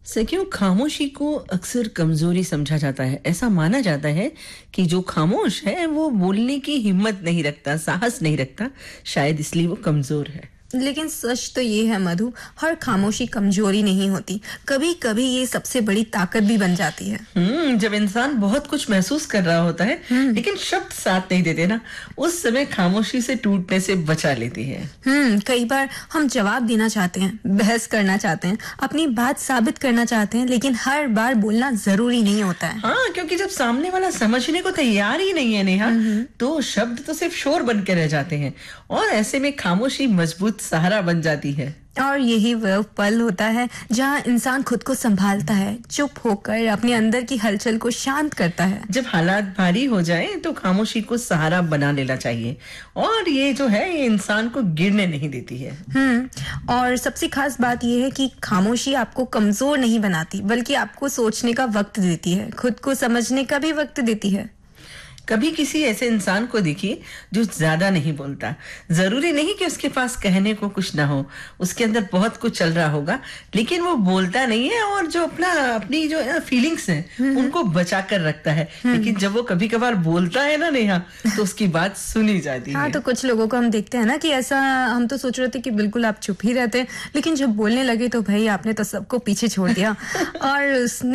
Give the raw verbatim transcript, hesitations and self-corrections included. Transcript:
सखियों, खामोशी को अक्सर कमजोरी समझा जाता है। ऐसा माना जाता है कि जो खामोश है वो बोलने की हिम्मत नहीं रखता, साहस नहीं रखता, शायद इसलिए वो कमजोर है। लेकिन सच तो ये है मधु, हर खामोशी कमजोरी नहीं होती। कभी कभी ये सबसे बड़ी ताकत भी बन जाती है। हम्म जब इंसान बहुत कुछ महसूस कर रहा होता है लेकिन शब्द साथ नहीं देते ना, उस समय खामोशी से टूटने से बचा लेती है। हम्म कई बार हम जवाब देना चाहते हैं, बहस करना चाहते हैं, अपनी बात साबित करना चाहते हैं, लेकिन हर बार बोलना जरूरी नहीं होता है। हाँ, क्योंकि जब सामने वाला समझने को तैयार ही नहीं है नेहा, तो शब्द तो सिर्फ शोर बन के रह जाते हैं और ऐसे में खामोशी मजबूत सहारा बन जाती है। और यही वह पल होता है जहाँ इंसान खुद को संभालता है, चुप होकर अपने अंदर की हलचल को शांत करता है। जब हालात भारी हो जाए तो खामोशी को सहारा बना लेना चाहिए और ये जो है ये इंसान को गिरने नहीं देती है। हम्म और सबसे खास बात यह है कि खामोशी आपको कमजोर नहीं बनाती, बल्कि आपको सोचने का वक्त देती है, खुद को समझने का भी वक्त देती है। कभी किसी ऐसे इंसान को देखिए जो ज्यादा नहीं बोलता। जरूरी नहीं कि उसके पास कहने को कुछ ना हो, उसके अंदर बहुत कुछ चल रहा होगा, लेकिन वो बोलता नहीं है और जो अपना अपनी जो फीलिंग्स हैं उनको बचा कर रखता है। लेकिन जब वो कभी कभार बोलता है ना नेहा, तो उसकी बात सुनी जाती हाँ, है। तो कुछ लोगों को हम देखते हैं ना कि ऐसा हम तो सोच रहे थे कि बिल्कुल आप चुप ही रहते हैं, लेकिन जब बोलने लगे तो भाई आपने तो सबको पीछे छोड़ दिया। और